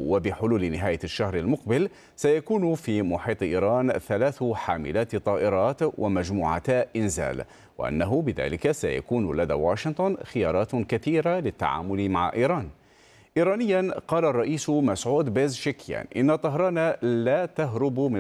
وبحلول نهاية الشهر المقبل سيكون في محيط إيران 3 حاملات طائرات ومجموعتا إنزال، وأنه بذلك سيكون لدى واشنطن خيارات كثيرة للتعامل مع إيران. إيرانيا قال الرئيس مسعود بيزشكيان إن طهران لا تهرب من